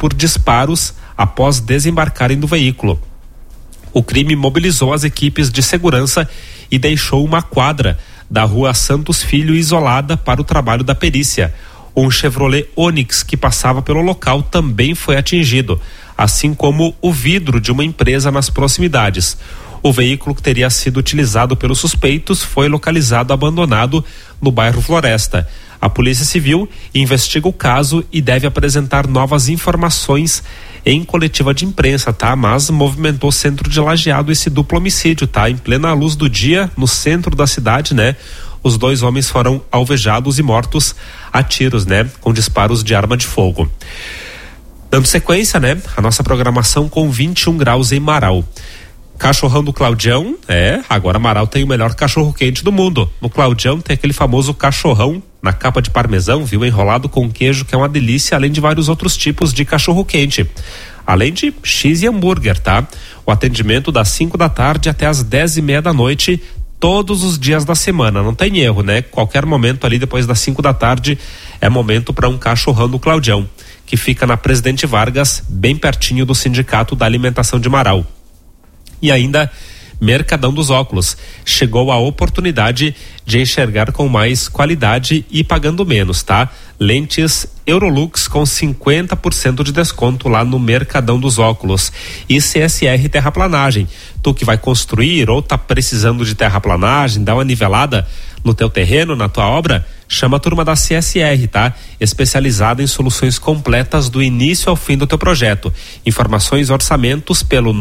por disparos após desembarcarem do veículo. O crime mobilizou as equipes de segurança e deixou uma quadra da rua Santos Filho isolada para o trabalho da perícia. Um Chevrolet Onix que passava pelo local também foi atingido, assim como o vidro de uma empresa nas proximidades. O veículo que teria sido utilizado pelos suspeitos foi localizado abandonado no bairro Floresta. A Polícia Civil investiga o caso e deve apresentar novas informações em coletiva de imprensa, tá? Mas movimentou o centro de Lajeado esse duplo homicídio, tá? Em plena luz do dia, no centro da cidade, né? Os dois homens foram alvejados e mortos a tiros, né? Com disparos de arma de fogo. Dando sequência, né? A nossa programação com 21 graus em Marau. Cachorrão do Claudião, agora Marau tem o melhor cachorro quente do mundo. No Claudião tem aquele famoso cachorrão na capa de parmesão, viu? Enrolado com queijo, que é uma delícia, além de vários outros tipos de cachorro quente. Além de X e hambúrguer, tá? O atendimento das 5 da tarde até as 10:30 da noite, todos os dias da semana, não tem erro, né? Qualquer momento ali depois das 5 da tarde é momento para um cachorrão do Claudião, que fica na Presidente Vargas, bem pertinho do Sindicato da Alimentação de Marau. E ainda Mercadão dos Óculos. Chegou a oportunidade de enxergar com mais qualidade e pagando menos, tá? Lentes Eurolux com 50% de desconto lá no Mercadão dos Óculos. E CSR Terraplanagem. Tu que vai construir ou tá precisando de terraplanagem, dá uma nivelada no teu terreno, na tua obra, chama a turma da CSR, tá? Especializada em soluções completas do início ao fim do teu projeto. Informações e orçamentos pelo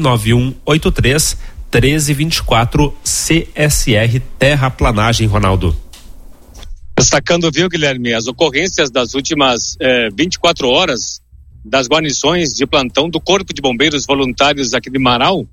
99183-1324 CSR Terraplanagem, Ronaldo. Destacando, viu, Guilherme, as ocorrências das últimas 24 horas das guarnições de plantão do Corpo de Bombeiros Voluntários aqui de Marau.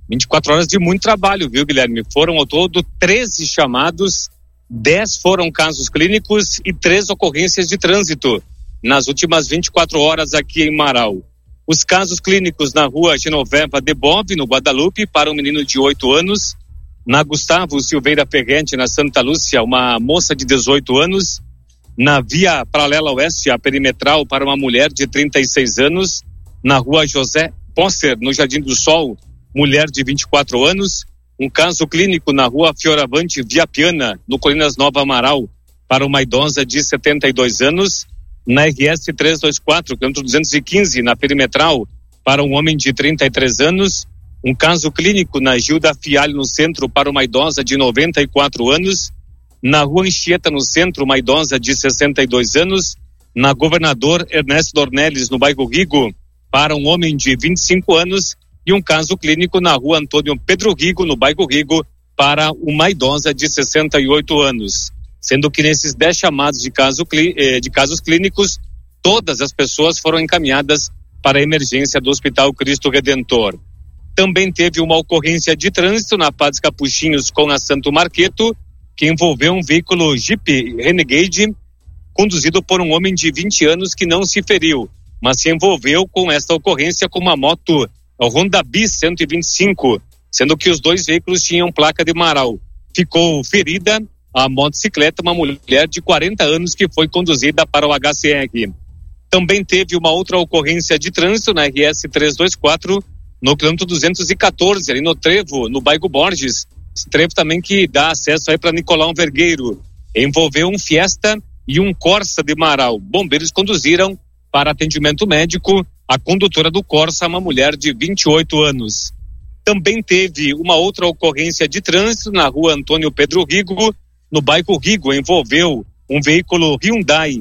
24 horas de muito trabalho, viu, Guilherme? Foram ao todo 13 chamados, 10 foram casos clínicos e 3 ocorrências de trânsito nas últimas 24 horas aqui em Marau. Os casos clínicos na rua Genoveva de Bove, no Guadalupe, para um menino de 8 anos. Na Gustavo Silveira Ferrente, na Santa Lúcia, uma moça de 18 anos. Na via paralela oeste, a perimetral, para uma mulher de 36 anos. Na rua José Posser, no Jardim do Sol, mulher de 24 anos. Um caso clínico na rua Fioravante Via Piana, no Colinas Nova Amaral, para uma idosa de 72 anos. Na RS 324, quilômetro 215, na perimetral, para um homem de 33 anos. Um caso clínico na Gilda Fialho, no centro, para uma idosa de 94 anos. Na rua Anchieta, no centro, uma idosa de 62 anos. Na Governador Ernesto Dornelles, no bairro Rigo, para um homem de 25 anos. E um caso clínico na rua Antônio Pedro Rigo, no bairro Rigo, para uma idosa de 68 anos. Sendo que nesses 10 chamados de casos clínicos, todas as pessoas foram encaminhadas para a emergência do Hospital Cristo Redentor. Também teve uma ocorrência de trânsito na Padre Capuchinhos com a Santo Marqueto, que envolveu um veículo Jeep Renegade, conduzido por um homem de 20 anos que não se feriu, mas se envolveu com esta ocorrência com uma moto Honda Bis 125, sendo que os 2 veículos tinham placa de Marau. Ficou ferida a motocicleta, uma mulher de 40 anos que foi conduzida para o HCR. Também teve uma outra ocorrência de trânsito na RS 324, no quilômetro 214, ali no Trevo, no bairro Borges. Esse trevo também que dá acesso aí para Nicolau Vergueiro. Envolveu um Fiesta e um Corsa de Marau. Bombeiros conduziram para atendimento médico a condutora do Corsa, uma mulher de 28 anos. Também teve uma outra ocorrência de trânsito na rua Antônio Pedro Rigo, no bairro Rigo. Envolveu um veículo Hyundai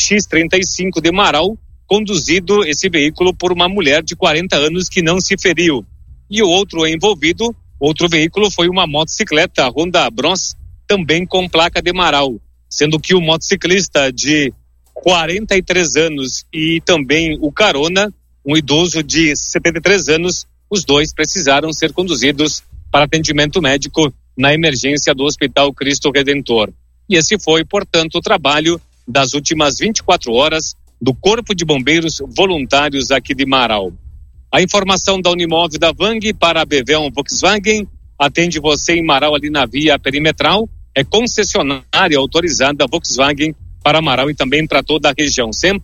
iX35 de Marau, conduzido esse veículo por uma mulher de 40 anos que não se feriu. E o outro envolvido, outro veículo, foi uma motocicleta Honda Bros, também com placa de Marau, sendo que o motociclista de 43 anos e também o carona, um idoso de 73 anos, os dois precisaram ser conduzidos para atendimento médico na emergência do Hospital Cristo Redentor. E esse foi, portanto, o trabalho das últimas 24 horas do Corpo de Bombeiros Voluntários aqui de Marau. A informação da Unimove da Vang para a Bevel Volkswagen atende você em Marau ali na via perimetral, é concessionária autorizada Volkswagen para Marau e também para toda a região, sempre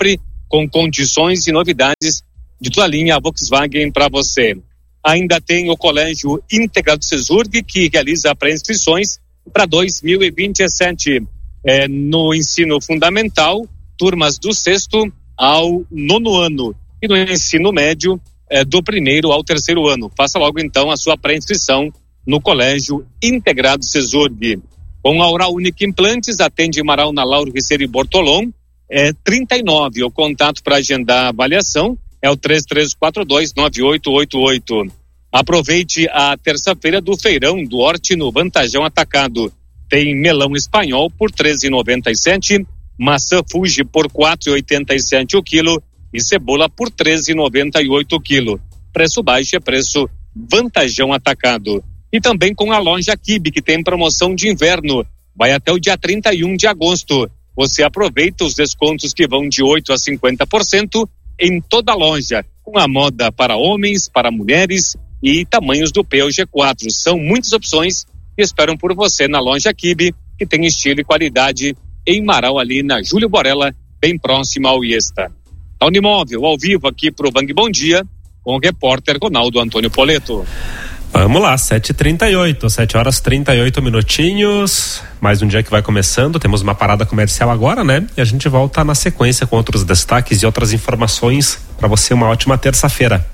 com condições e novidades de toda a linha Volkswagen para você. Ainda tem o Colégio Integrado Cesurg, que realiza pré-inscrições para 2027. No ensino fundamental, turmas do 6º ao 9º ano. E no ensino médio, do 1º ao 3º ano. Faça logo então a sua pré-inscrição no Colégio Integrado Cesurg. Com a Oral Unique Implantes, atende Marau na Lauro Riceri Bortolom, 39. O contato para agendar a avaliação é o 3342-9888. Aproveite a terça-feira do feirão do Horti no Vantajão Atacado. Tem melão espanhol por R$13,97, maçã Fuji por R$4,87 o quilo e cebola por R$13,98 o quilo. Preço baixo é preço Vantajão Atacado. E também com a loja Kibe, que tem promoção de inverno. Vai até o dia 31 de agosto. Você aproveita os descontos que vão de 8% a 50% em toda a loja, com a moda para homens, para mulheres e tamanhos do P ao G4. São muitas opções que esperam por você na loja Kibe, que tem estilo e qualidade em Marau, ali na Júlio Borella, bem próxima ao Iesta. A Unimóvel, ao vivo aqui pro Bang Bom Dia, com o repórter Ronaldo Antônio Poleto. Vamos lá, 7h38, 7 horas 38 minutinhos. Mais um dia que vai começando. Temos uma parada comercial agora, né? E a gente volta na sequência com outros destaques e outras informações para você. Uma ótima terça-feira.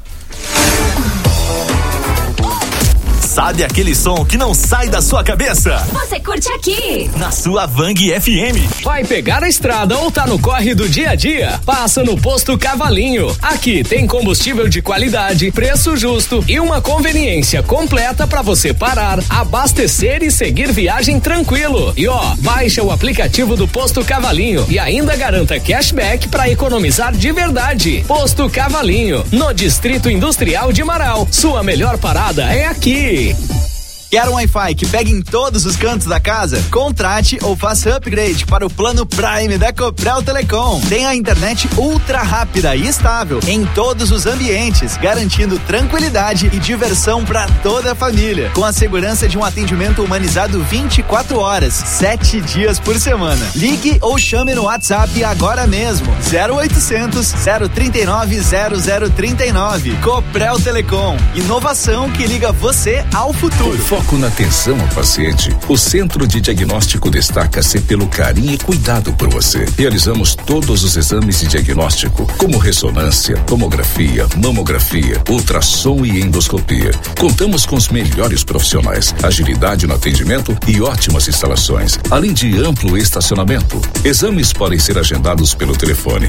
Sabe aquele som que não sai da sua cabeça? Você curte aqui, na sua Vang FM. Vai pegar a estrada ou tá no corre do dia a dia? Passa no Posto Cavalinho. Aqui tem combustível de qualidade, preço justo e uma conveniência completa para você parar, abastecer e seguir viagem tranquilo. E baixa o aplicativo do Posto Cavalinho e ainda garanta cashback para economizar de verdade. Posto Cavalinho, no Distrito Industrial de Marau. Sua melhor parada é aqui. Quer um Wi-Fi que pegue em todos os cantos da casa? Contrate ou faça upgrade para o plano Prime da Coprel Telecom. Tem a internet ultra rápida e estável em todos os ambientes, garantindo tranquilidade e diversão para toda a família, com a segurança de um atendimento humanizado 24 horas, 7 dias por semana. Ligue ou chame no WhatsApp agora mesmo. 0800 039 0039. Coprel Telecom. Inovação que liga você ao futuro. Foco na atenção ao paciente. O Centro de Diagnóstico destaca-se pelo carinho e cuidado por você. Realizamos todos os exames de diagnóstico, como ressonância, tomografia, mamografia, ultrassom e endoscopia. Contamos com os melhores profissionais, agilidade no atendimento e ótimas instalações, além de amplo estacionamento. Exames podem ser agendados pelo telefone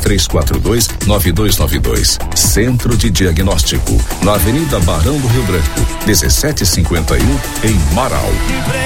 3342-9292. Centro de Diagnóstico, na Avenida Barão do Rio Branco, 1751, em Marau.